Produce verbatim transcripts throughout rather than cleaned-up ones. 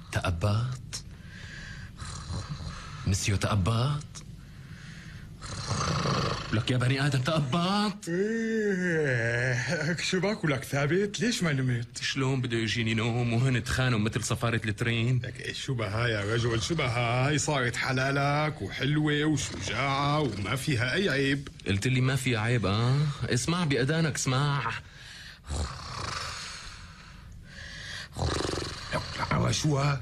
تأبط مسيو تأبط. لك يا بني آدم تأبط. ايه شو باكلك ثابت؟ ليش ما نمت؟ شلون بده يجيني نوم وهن تخانوا مثل صفارة الترين؟ لك ايش شو بها يا رجل؟ شو بها؟ هاي صارت حلالك وحلوة وشجاعة وما فيها أي عيب. قلت لي ما في عيب. اه اسمع بأذانك اسمع. لك شو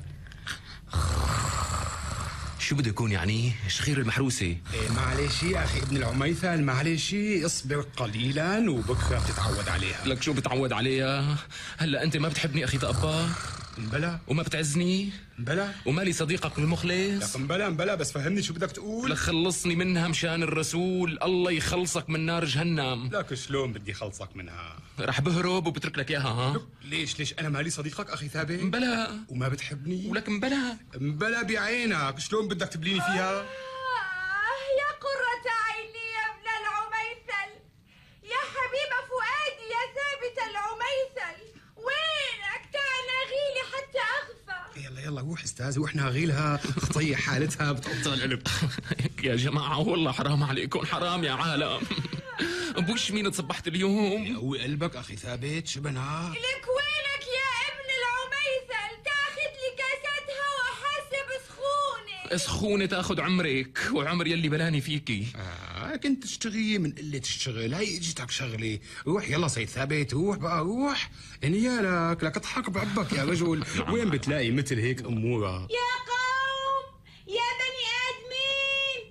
شو بده يكون يعني؟ شخير المحروسة. إيه معلش يا أخي ابن العميثل، معلش اصبر قليلا وبكرة بتتعود عليها. لك شو بتعود عليها؟ هلا أنت ما بتحبني أخي تأبا؟ مبلا وما بتعزني؟ مبلا ومالي صديقك المخلص؟ لك مبلا مبلا بس فهمني شو بدك تقول. لك خلصني منها مشان الرسول، الله يخلصك من نار جهنم. لك شلون بدي خلصك منها؟ رح بهرب وبترك لك اياها. ها ليش ليش انا مالي صديقك اخي ثابت؟ مبلا. وما بتحبني؟ ولك مبلا مبلا بعينك، شلون بدك تبليني فيها؟ آه يا قرة عيني يا ابن العميثل، يا حبيب فؤادي يا ثابت العميثل، وينك؟ تعال نغيلي حتى اخفى. يلا يلا روح استاذ، واحنا غيلها تطيح حالتها بتقطع القلب. يا جماعة والله حرام عليكم، حرام يا عالم. بوش مين تصبحت اليوم؟ يقوي قلبك اخي ثابت، شو بناك؟ لك وينك يا ابن العميثل؟ تاخذ لي كاسات هوا حاسب سخونة. سخونة تاخد عمرك وعمر يلي بلاني فيكي. آه كنت تشتغي من قلة الشغل، هاي اجتك شغلة. روح يلا سيد ثابت، روح بقى روح. نيالك لك اضحك بعبك يا رجل. وين بتلاقي مثل هيك أمورة؟ يا قوم يا بني آدمين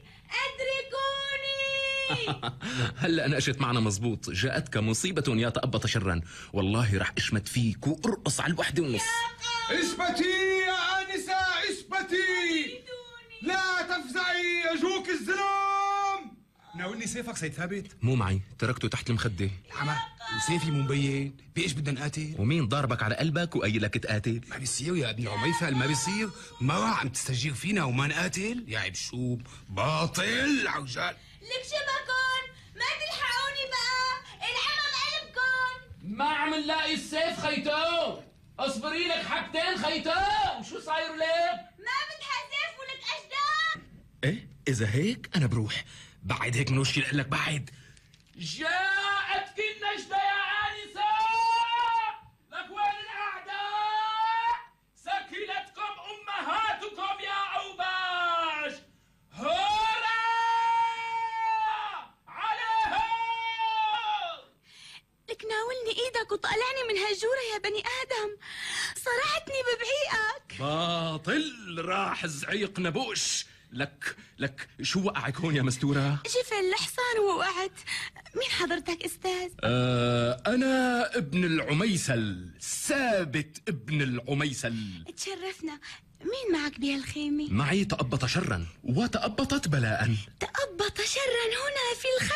أدركوني. هلا أنا أشت معنا مزبوط. جاءتك مصيبة يا تأبط شرا، والله رح أشمت فيك وأرقص على الوحدة ونص. اثبتي يا آنسة اثبتي، لا تفزعي يجوك الظلام. ناولني سيفك سيد ثابت. مو معي، تركته تحت المخدة. العمى وسيفي مو مبين، بإيش بدنا نقاتل؟ ومين ضاربك على قلبك وقايلك تقاتل؟ ما بيصير يا ابن العميثل، ما بيصير. مرة عم تستجير فينا وما نقاتل؟ يا عيب شوب باطل عوجال. لك شبكون ما تلحقوني بقى، العمى بقلبكن. ما عم نلاقي السيف خيتو، اصبري لك حبتين خيتو. شو صاير لك؟ ما بدها سيف ولك أجدام. ايه اذا هيك انا بروح. بعد هيك من وشي لك بعد. جاءتك النجدة يا آنسة، لك وين الأعداء؟ سكلتكم أمهاتكم يا أوباش. هورا عليها. لك ناولني ايدك وطلعني من هالجورة يا بني آدم، صرعتني ببعيقك. باطل، راح زعيق نبوش. لك لك شو وقعك هون يا مستورة؟ جفل الحصان ووقعت. مين حضرتك استاذ؟ آه أنا ابن العميثل، ثابت ابن العميثل. تشرفنا. مين معك بهالخيمة؟ معي تأبط شرا وتأبطت بلاء. تأبط شرا هنا في الخيمة.